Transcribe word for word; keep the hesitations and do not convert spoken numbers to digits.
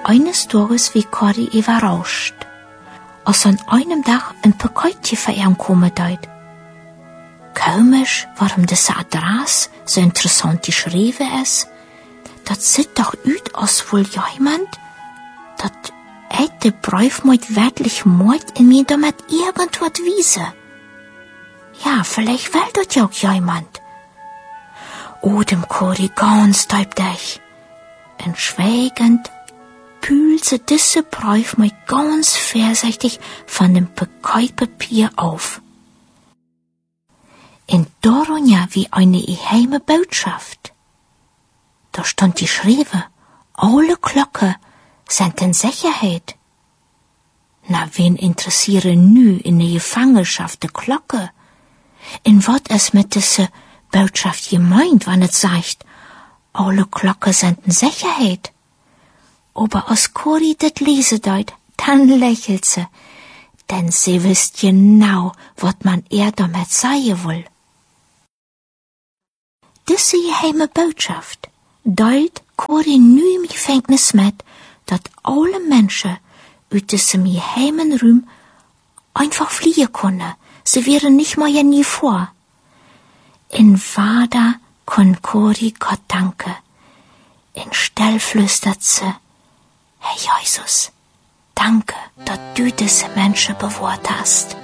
eines Tages wie Corrie überrascht, als an einem Tag ein Paketje für ihn kommen deut. Komisch, warum diese Adresse so interessant geschrieben ist. Das sieht doch aus, als wohl jemand, das hat der Brief mit wirklich Mord in mir damit irgendwas wiese. Ja, vielleicht will das ja auch jemand. Oh, dem Corrie ganz deutlich. Und schweigend pülte diese Brief mit ganz vorsichtig von dem Paketpapier auf. In Doronia wie eine geheime Botschaft. Da stand geschrieben, alle Glocken sind in Sicherheit. Na, wen interessieren nu in der Gefangenschaft die Glocke? In wat es mit dieser Botschaft gemeint, wenn es sagt, alle Glocken sind in Sicherheit? Aber als Corrie das lesen deut, dann lächelt sie, denn sie wisst genau, wat man ihr damit sagen will. Diese geheime Botschaft deut Corrie nu im Gefängnis mit, dat alle Menschen aus diesem geheimen Raum einfach fliehen können. Sie wären nicht mal ja nie vor. In Wader kon Corrie Gott danken. In still flüstert sie, Herr Jesus, danke, dass du diese Menschen bewahrt hast.